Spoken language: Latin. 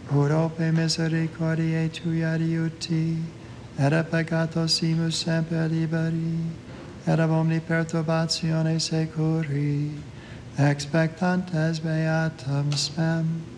Urope misericordiae Tui adiuti, et a peccatosimus semper liberi, et ab omni perturbatione securi, expectantes beatum spem.